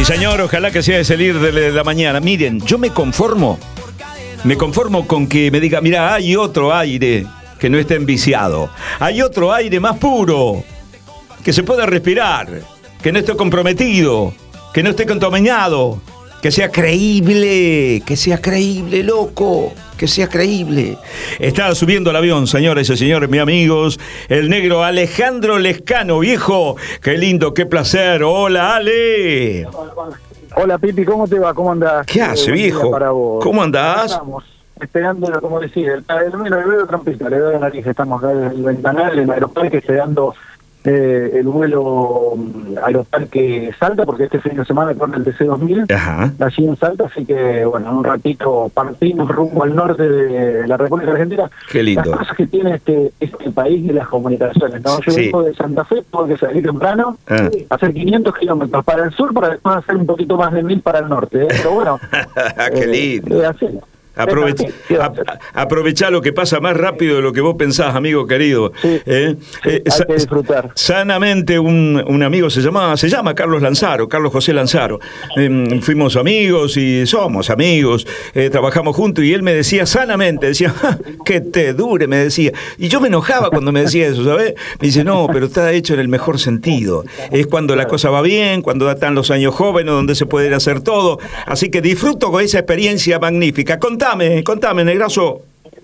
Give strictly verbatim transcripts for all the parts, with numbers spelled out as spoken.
Sí, señor, ojalá que sea de salir de la mañana. Miren, yo me conformo, me conformo con que me diga, mira, hay otro aire que no esté enviciado. Hay otro aire más puro, que se pueda respirar, que no esté comprometido, que no esté contaminado, que sea creíble, que sea creíble, loco, que sea creíble. Está subiendo al avión, señores y señores, mis amigos, el negro Alejandro Lescano, viejo. Qué lindo, qué placer. Hola, Ale. Hola, Pipi, ¿cómo te va? ¿Cómo andás? ¿Qué hace, eh, viejo? Para vos. ¿Cómo andás? Estamos esperando, como decir, el, el, el, el vuelo trampista, le doy la nariz, estamos acá en el ventanal, en el aeroparque, esperando eh, el vuelo aeroparque Salta, porque este fin de semana corre el T C dos mil, Ajá. allí en Salta, así que, bueno, en un ratito partimos rumbo al norte de la República Argentina. Qué lindo. Las cosas que tiene este, este país y las comunicaciones, ¿no? Yo Sí. vengo de Santa Fe, tuve que salir temprano, Ah. hacer quinientos kilómetros para el sur, para después hacer un poquito más de mil para el norte, ¿eh? Pero bueno. Qué lindo. Eh, así. Aprovecha, a, aprovechá lo que pasa más rápido de lo que vos pensás, amigo querido. Sí, ¿Eh? sí, Eh, hay que disfrutar. Sanamente un, un amigo se llama, se llama Carlos Lanzaro, Carlos José Lanzaro. Eh, fuimos amigos y somos amigos, eh, trabajamos juntos y él me decía sanamente, decía, ¡ja, que te dure! Me decía. Y yo me enojaba cuando me decía eso, ¿sabes? Me dice, no, pero está hecho en el mejor sentido. Es cuando la cosa va bien, cuando están los años jóvenes, donde se puede hacer todo. Así que disfruto con esa experiencia magnífica. Contame, contame, Negrazo.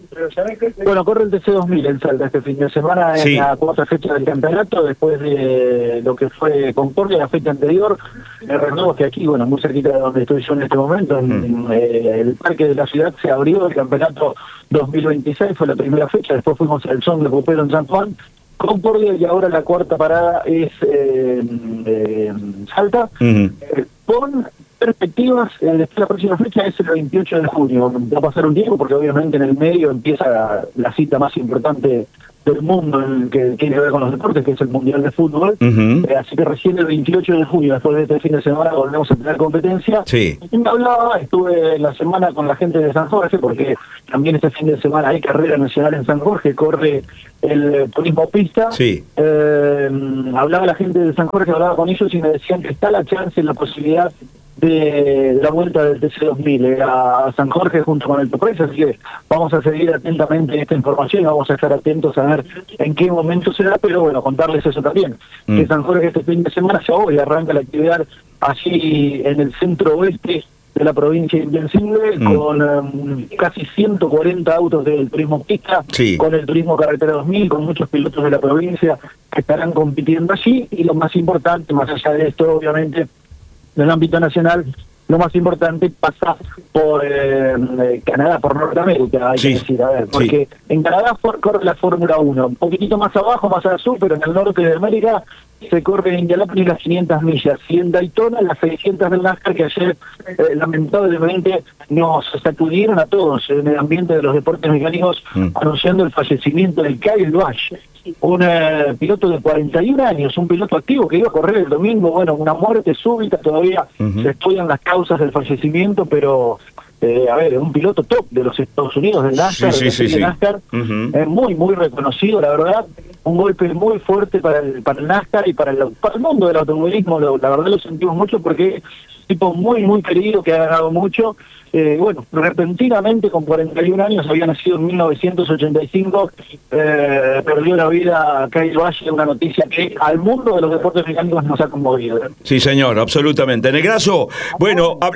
Bueno, corre el T C dos mil en Salta este fin de semana, en Sí. la cuarta fecha del campeonato, después de lo que fue Concordia, la fecha anterior. Me recuerdo que aquí, bueno, muy cerquita de donde estoy yo en este momento, en Mm. eh, el parque de la ciudad se abrió el campeonato dos mil veintiséis, fue la primera fecha, después fuimos al Son de Cupero en San Juan, Concordia, y ahora la cuarta parada es eh, eh, Salta, Mm. eh, con perspectivas, eh, después la próxima fecha es el veintiocho de junio. Va a pasar un tiempo porque obviamente en el medio empieza la, la cita más importante del mundo en el que tiene que ver con los deportes, que es el Mundial de Fútbol. Uh-huh. Eh, así que recién el veintiocho de junio, después de este fin de semana, volvemos a tener competencia. Sí. Y me hablaba, estuve la semana con la gente de San Jorge, porque también este fin de semana hay carrera nacional en San Jorge, corre el eh, turismo pista. Sí. Eh, hablaba la gente de San Jorge, hablaba con ellos y me decían que está la chance, la posibilidad de la vuelta del T C dos mil eh, a San Jorge junto con el Topresa, así que vamos a seguir atentamente esta información, vamos a estar atentos a ver en qué momento será, pero bueno, contarles eso también, Mm. que San Jorge este fin de semana ya hoy arranca la actividad allí en el centro oeste de la provincia de Invencible, Mm. con um, casi ciento cuarenta autos del turismo pista, Sí. con el turismo carretera dos mil, con muchos pilotos de la provincia que estarán compitiendo allí, y lo más importante, más allá de esto, obviamente, en el ámbito nacional, lo más importante pasa por eh, eh, Canadá, por Norteamérica, hay Sí. que decir, a ver, porque Sí. en Canadá for, corre la Fórmula uno, un poquitito más abajo, más al sur, pero en el norte de América se corre en Indianápolis las quinientas millas, y en Daytona las seiscientas del NASCAR, que ayer eh, lamentablemente nos sacudieron a todos en el ambiente de los deportes mecánicos, Mm. anunciando el fallecimiento de Kyle Busch, un eh, piloto de cuarenta y un años, un piloto activo que iba a correr el domingo. Bueno, una muerte súbita, todavía Ujú. se estudian las causas del fallecimiento, pero eh, a ver, un piloto top de los Estados Unidos, del NASCAR, Sí, sí, de la sí, serie sí. NASCAR, Ujú. es muy, muy reconocido, la verdad, un golpe muy fuerte para el, para el NASCAR y para el, para el mundo del automovilismo. Lo- la verdad lo sentimos mucho porque es un tipo muy, muy querido, que ha ganado mucho. Eh, bueno, repentinamente con cuarenta y un años, había nacido en mil novecientos ochenta y cinco, eh, perdió la vida Kyle Busch, una noticia que al mundo de los deportes mecánicos nos ha conmovido. Sí, señor, absolutamente. Negrazo, bueno, hab-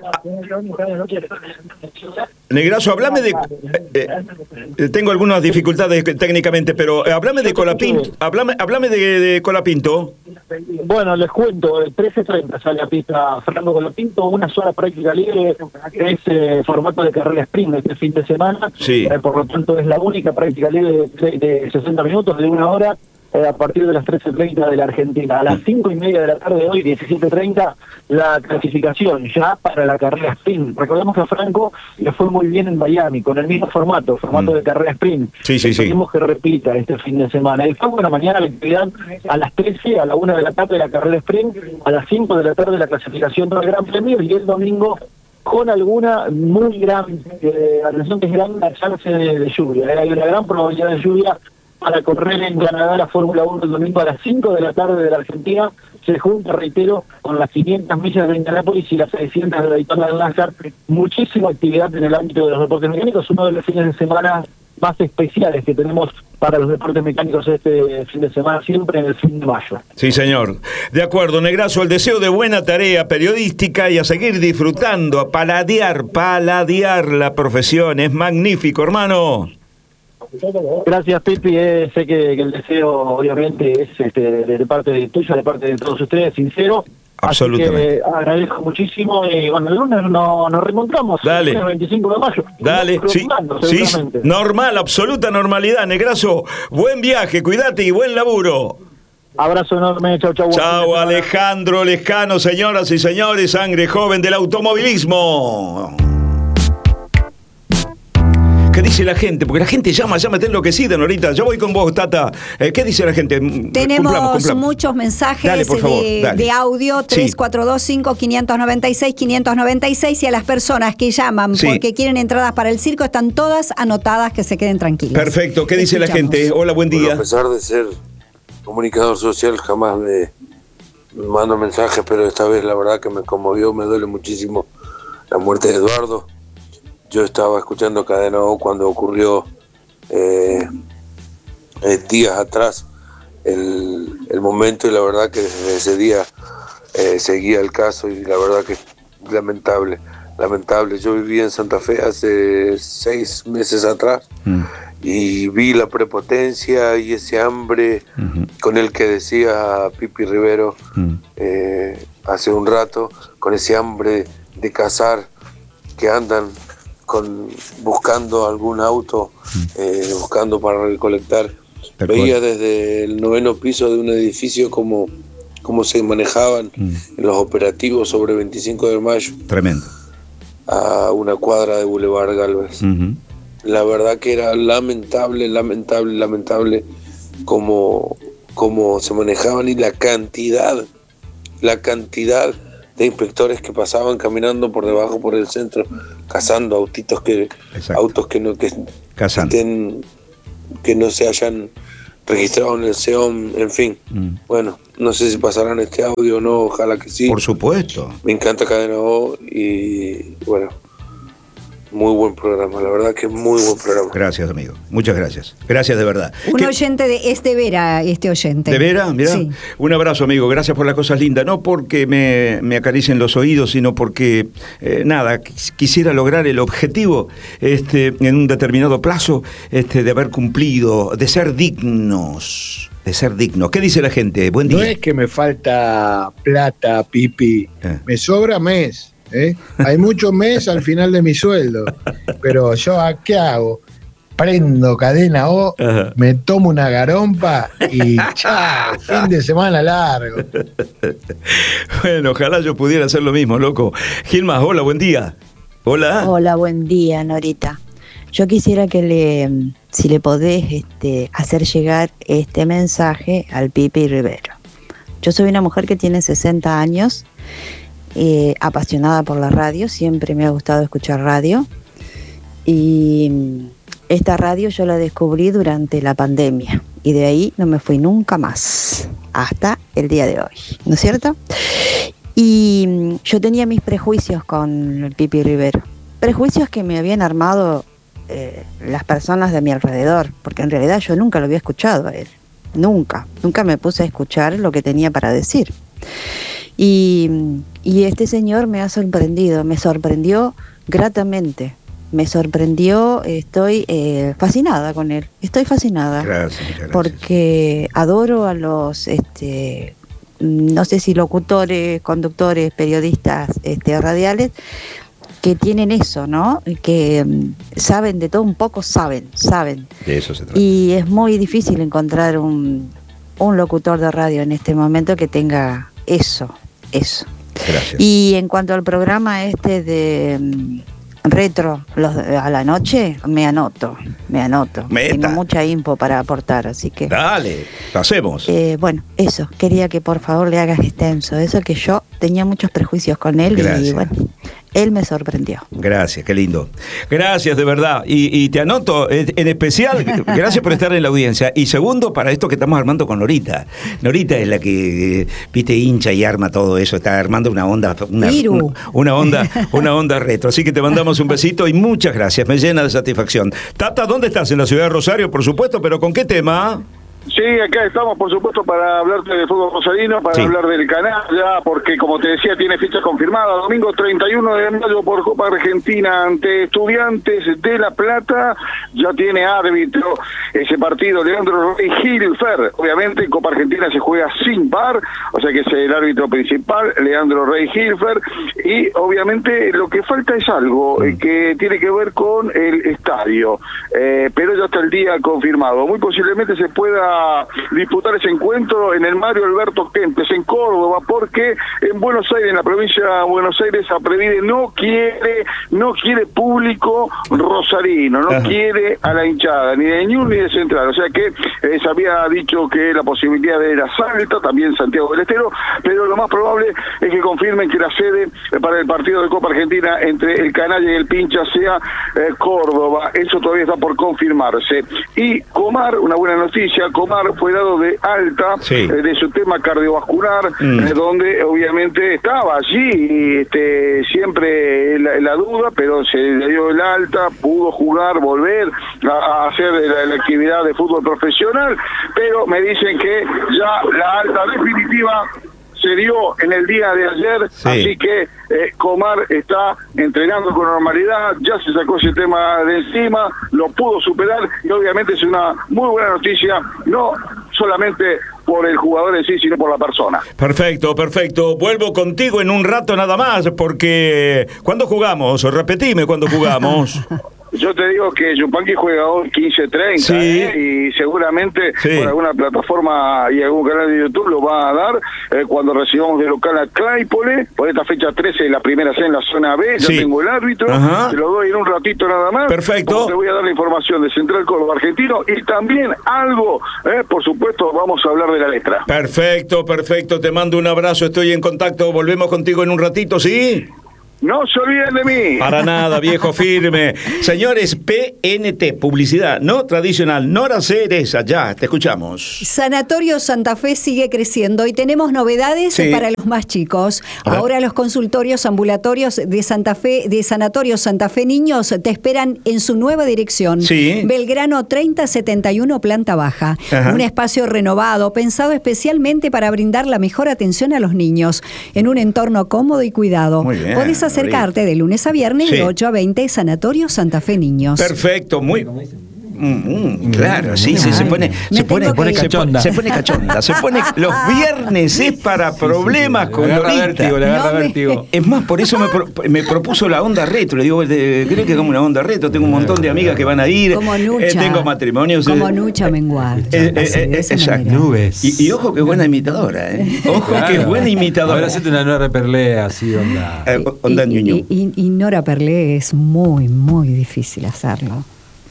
Negrazo, hablame de... eh, eh, tengo algunas dificultades que- técnicamente, pero eh, hablame de Colapinto. Hablame, hablame de, de Colapinto. Bueno, les cuento, el trece treinta sale a pista Fernando Colapinto, una sola práctica libre, es eh, formato de carrera sprint este fin de semana, Sí. eh, por lo tanto es la única práctica libre de, de sesenta minutos, de una hora, eh, a partir de las trece treinta de la Argentina. A las cinco y media de la tarde de hoy, diecisiete treinta, la clasificación ya para la carrera sprint. Recordemos que a Franco le fue muy bien en Miami, con el mismo formato, formato Mm. de carrera sprint. Sí, sí, sí. Esperemos que repita este fin de semana. El juego de la mañana, la actividad a las trece, a la una de la tarde la carrera sprint, a las cinco de la tarde la clasificación del Gran Premio, y el domingo con alguna muy gran, eh, atención que es gran la chance de, de lluvia. Eh, Hay una gran probabilidad de lluvia para correr en Canadá la Fórmula uno el domingo a las cinco de la tarde de la Argentina. Se junta, reitero, con las quinientas millas de Indianápolis y las seiscientas de Daytona del NASCAR. Muchísima actividad en el ámbito de los deportes mecánicos, uno de los fines de semana más especiales que tenemos para los deportes mecánicos este fin de semana, siempre en el fin de mayo. Sí, señor. De acuerdo, Negrazo, el deseo de buena tarea periodística y a seguir disfrutando, a paladear, paladear la profesión. Es magnífico, hermano. Gracias, Pipi. Eh, sé que, que el deseo, obviamente, es este, de, de parte de tuya, de parte de todos ustedes, sincero. Absolutamente. Así que agradezco muchísimo y bueno, el lunes no, nos reencontramos. Dale. El veinticinco de mayo. Dale, sí, sí, normal, absoluta normalidad, Negrazo. Buen viaje, cuídate y buen laburo. Abrazo enorme, chau, chau. Chau, Alejandro Lescano, señoras y señores, sangre joven del automovilismo. ¿Qué dice la gente? Porque la gente llama, llama, está enloquecida, Norita. Yo voy con vos, Tata. Eh, ¿Qué dice la gente? Tenemos cumplamos, cumplamos. muchos mensajes dale, por favor, de, dale. de audio, tres cuatro dos cinco, cinco nueve seis, cinco nueve seis, y a las personas que llaman sí. porque quieren entradas para el circo, están todas anotadas, que se queden tranquilas. Perfecto. ¿Qué dice Escuchamos. la gente? Hola, buen día. Bueno, a pesar de ser comunicador social, jamás me mando mensajes, pero esta vez la verdad que me conmovió, me duele muchísimo la muerte de Eduardo. Yo estaba escuchando Cadena O cuando ocurrió eh, eh, días atrás el, el momento, y la verdad que desde ese día eh, seguía el caso, y la verdad que es lamentable, lamentable. Yo viví en Santa Fe hace seis meses atrás mm. y vi la prepotencia y ese hambre uh-huh. con el que decía Pipi Rivero mm. eh, hace un rato, con ese hambre de cazar que andan con buscando algún auto, eh, buscando para recolectar. Veía desde el noveno piso de un edificio cómo, cómo se manejaban mm. los operativos sobre veinticinco de mayo. Tremendo. A una cuadra de Boulevard Galvez. Uh-huh. La verdad que era lamentable, lamentable, lamentable cómo, cómo se manejaban, y la cantidad, la cantidad de inspectores que pasaban caminando por debajo, por el centro, cazando autitos que Exacto. autos que no que, que estén, que no se hayan registrado en el C E O M, en fin. Mm. Bueno, no sé si pasarán este audio o no, ojalá que sí. Por supuesto. Me encanta Cadena O y bueno, muy buen programa, la verdad que es muy buen programa. Gracias, amigo. Muchas gracias. Gracias de verdad. Un ¿Qué? oyente de es de Vera, este oyente. ¿De Vera? Mirá. Sí. Un abrazo, amigo. Gracias por las cosas lindas. No porque me, me acaricien los oídos, sino porque, eh, nada, quisiera lograr el objetivo este, en un determinado plazo este, de haber cumplido, de ser dignos. De ser dignos. ¿Qué dice la gente? Buen día. No es que me falta plata, Pipi. Eh. Me sobra mes. ¿Eh? Hay mucho mes al final de mi sueldo, pero yo ¿a qué hago? Prendo Cadena O, ajá. Me tomo una garompa y chao, fin de semana largo. Bueno, ojalá yo pudiera hacer lo mismo, loco. Gilma, hola, buen día. Hola. Hola, buen día, Norita. Yo quisiera que le, si le podés este, hacer llegar este mensaje al Pipi Rivero. Yo soy una mujer que tiene sesenta años. Eh, apasionada por la radio, siempre me ha gustado escuchar radio, y esta radio yo la descubrí durante la pandemia y de ahí no me fui nunca más hasta el día de hoy, ¿no es cierto? Y yo tenía mis prejuicios con el Pipi Rivero, prejuicios que me habían armado eh, las personas de mi alrededor, porque en realidad yo nunca lo había escuchado a él, nunca, nunca me puse a escuchar lo que tenía para decir. Y, y este señor me ha sorprendido, me sorprendió gratamente, me sorprendió, estoy eh, fascinada con él, estoy fascinada. Gracias, muchas gracias. Porque adoro a los, este, no sé si locutores, conductores, periodistas este, radiales, que tienen eso, ¿no? Que um, saben de todo un poco, saben, saben. De eso se trata. Y es muy difícil encontrar un, un locutor de radio en este momento que tenga eso. Eso. Gracias. Y en cuanto al programa este de um, retro los, a la noche, me anoto, me anoto. Meta. Tengo mucha info para aportar, así que... Dale, lo hacemos. Eh, bueno, eso, quería que por favor le hagas extenso, eso que yo tenía muchos prejuicios con él. Gracias. Y bueno, él me sorprendió. Gracias, qué lindo. Gracias, de verdad. Y, y te anoto, en especial, gracias por estar en la audiencia. Y segundo, para esto que estamos armando con Norita. Norita es la que, eh, viste, hincha y arma todo eso. Está armando una onda, una, una, una onda, una onda retro. Así que te mandamos un besito y muchas gracias. Me llena de satisfacción. Tata, ¿dónde estás? En la ciudad de Rosario, por supuesto, pero ¿con qué tema? Sí, acá estamos, por supuesto, para hablarte de fútbol rosarino, para sí. hablar del canalla, porque, como te decía, tiene fecha confirmada. Domingo treinta y uno de mayo por Copa Argentina ante Estudiantes de La Plata. Ya tiene árbitro ese partido, Leandro Rey Hilfer. Obviamente, en Copa Argentina se juega sin V A R, o sea que es el árbitro principal, Leandro Rey Hilfer. Y, obviamente, lo que falta es algo eh, que tiene que ver con el estadio. Eh, pero ya está el día confirmado. Muy posiblemente se pueda disputar ese encuentro en el Mario Alberto Kempes, en Córdoba, porque en Buenos Aires, en la provincia de Buenos Aires, Aprevide no quiere, no quiere público rosarino, no Ajá. quiere a la hinchada, ni de Ñul ni de Central, o sea que eh, se había dicho que la posibilidad era Salta, también Santiago del Estero, pero lo más probable es que confirmen que la sede para el partido de Copa Argentina entre el Canalla y el Pincha sea eh, Córdoba. Eso todavía está por confirmarse. Y Comar, una buena noticia, Comar fue dado de alta sí. eh, de su tema cardiovascular, mm. eh, donde obviamente estaba allí, este, siempre la, la duda, pero se le dio el alta, pudo jugar, volver a, a hacer la, la actividad de fútbol profesional, pero me dicen que ya la alta definitiva se dio en el día de ayer, sí. así que eh, Comar está entrenando con normalidad, ya se sacó ese tema de encima, lo pudo superar y obviamente es una muy buena noticia, no solamente por el jugador en sí, sino por la persona. Perfecto, perfecto. Vuelvo contigo en un rato nada más, porque ¿cuándo jugamos? Repetime cuándo jugamos. Yo te digo que Yupanqui juega hoy quince treinta sí. ¿eh? Y seguramente sí. por alguna plataforma y algún canal de YouTube lo va a dar eh, cuando recibamos de local a Claypole, por esta fecha trece, la primera C en la zona B, ya sí. tengo el árbitro, Ajá. te lo doy en un ratito nada más. Perfecto. Te voy a dar la información de Central Córdoba Argentino y también algo, eh, por supuesto, vamos a hablar de la letra. Perfecto, perfecto, te mando un abrazo, estoy en contacto, volvemos contigo en un ratito, ¿sí? No se olviden de mí. Para nada, viejo firme. Señores, P N T, publicidad no tradicional. Nora Cereza, ya, te escuchamos. Sanatorio Santa Fe sigue creciendo y tenemos novedades sí. para los más chicos. Ahora los consultorios ambulatorios de Santa Fe, de Sanatorio Santa Fe Niños, te esperan en su nueva dirección. Sí. Belgrano treinta setenta y uno, planta baja. Ajá. Un espacio renovado, pensado especialmente para brindar la mejor atención a los niños, en un entorno cómodo y cuidado. Muy bien. Podés acercarte de lunes a viernes sí. de ocho a veinte, Sanatorio Santa Fe Niños. Perfecto, muy... Mm, mm, claro, sí, sí, se pone, se pone, pone cachonda. Se pone cachonda, se pone los viernes es para problemas sí, sí, con Norita. No, es más, por eso me, pro, me propuso la onda retro. Le digo, ¿cree que como una onda retro? Tengo un montón de amigas que van a ir. Como Nucha. Eh, tengo matrimonios. Como Nucha Mengual. Eh, eh, eh, eh, exacto. Nubes. Y, y ojo que buena imitadora, ¿eh? Ojo claro. que buena imitadora. Ahora hacete una Nora Perlé así, onda. Eh, onda y, y, y, y Nora Perlé es muy, muy difícil hacerlo.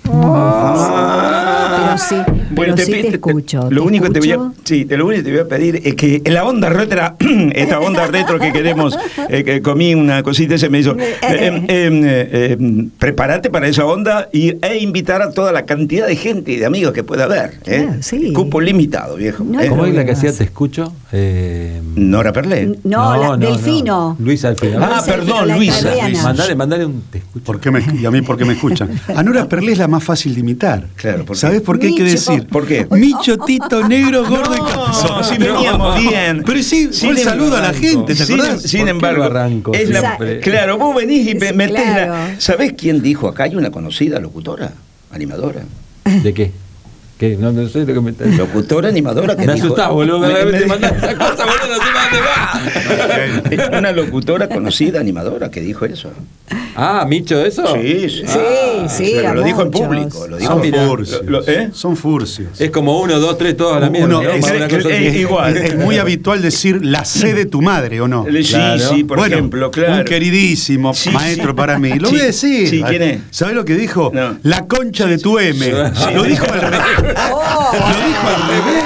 Ah, pero sí, pero bueno, te, sí te, te escucho. Lo ¿te único escucho? que te voy a, sí, te lo único que te voy a pedir es que en la onda retro, esta onda retro que queremos, eh, que comí una cosita y se me hizo. Eh, eh, eh, eh, prepárate para esa onda y, e invitar a toda la cantidad de gente y de amigos que pueda haber. Eh. Ah, sí. Cupo limitado, viejo. No, eh. ¿Cómo es la que hacía Te Escucho? Eh... Nora Perlé. No, no, la, no Delfino. No. Luisa Delfino. Ah, Luisa, perdón, la Luisa. Luisa. Mandale, mandale un Te Escucho. ¿Por qué me, y a mí por qué me escuchan? A Nora Perlé es la más fácil de imitar. Claro, ¿por ¿sabés por qué Micho. hay que decir? ¿Por qué? Micho, Tito, negro, gordo no, y cabezón. No, si veníamos bien. Pero sí, fue el saludo a la gente, ¿te sin, acordás? Sin embargo, arranco, es la, claro, vos venís y me metés claro. la... ¿Sabés quién dijo acá? Hay una conocida locutora, animadora. ¿De qué? ¿Qué? No, no sé lo que me estás diciendo. Locutora, animadora que me dijo... asustás, boludo. Me, me, me, te mandás esa cosa, boludo, no sé dónde va. Una locutora conocida, animadora, que dijo eso. Ah, ¿Micho eso? Sí, sí. Sí, ah, sí, pero lo dijo en muchos. público. Lo dijo Son mira, furcios. Lo, ¿eh? Son furcios. Es como uno, dos, tres, todos a la mierda. Uno, ¿no? es, Una cosa es, así. igual. Es muy habitual decir la C de tu madre, ¿o no? Sí, claro. sí, por bueno, ejemplo, claro. Un queridísimo sí, maestro sí. para mí. Lo sí, voy a decir. Sí, ¿quién es? ¿Sabés lo que dijo? No. La concha de tu M. Sí. Lo dijo al revés. Oh, Lo dijo al revés.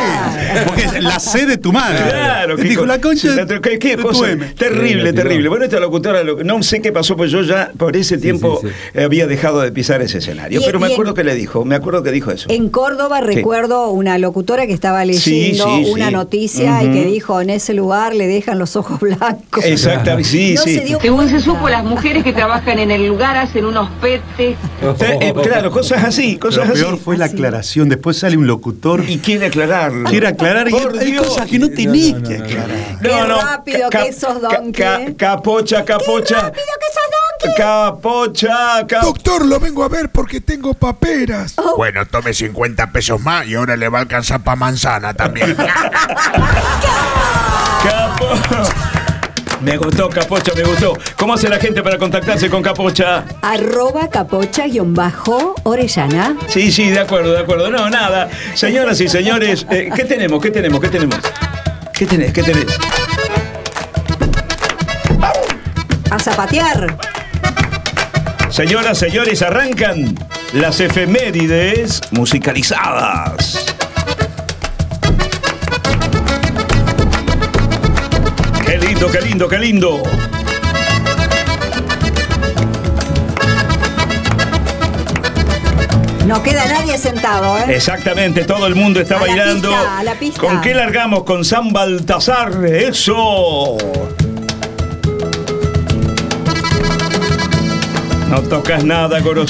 Porque es la C de tu madre. Claro, Te dijo la concha. ¿Qué, qué, qué de cosa? tu M. Terrible, terrible. Bueno, esta locutora, no sé qué pasó, pues yo ya por ese tiempo sí, sí. había dejado de pisar ese escenario. Y- Pero me y acuerdo en- que le dijo, me acuerdo que dijo eso. En Córdoba recuerdo una locutora que estaba leyendo Sí, sí, una sí. noticia y Ujú. que dijo, en ese lugar le dejan los ojos blancos. Exactamente, sí, No sí. se dio Según se cuenta. supo, las mujeres que trabajan en el lugar hacen unos petes. Eh, eh, claro, cosas así, Lo cosas así. peor fue la Así. aclaración. Después sale un locutor Y quiere aclararlo. quiere aclarar y Por hay Dios. cosas que no tenés No, no, que no, no. aclarar. Qué rápido que sos, Donkey. ca- capocha, capocha. Qué rápido que sos, Donkey. Capocha, capocha. Doctor, lo vengo a ver porque tengo paperas. Bueno, tome cincuenta pesos más y ahora le va a alcanzar para manzana también. Capo. Me gustó, Capocha, me gustó. ¿Cómo hace la gente para contactarse con Capocha? Arroba capocha-orellana. Sí, sí, de acuerdo, de acuerdo. No, nada. Señoras y señores, eh, ¿qué tenemos? ¿Qué tenemos? ¿Qué tenemos? ¿Qué tenés? ¿Qué tenés? A zapatear. Señoras, señores, arrancan las efemérides musicalizadas. Qué lindo, qué lindo, qué lindo. No queda nadie sentado, ¿eh? Exactamente, todo el mundo está A la bailando. pista, a la pista. ¿Con qué largamos? Con San Baltasar. Eso. No tocas nada, Gorosito.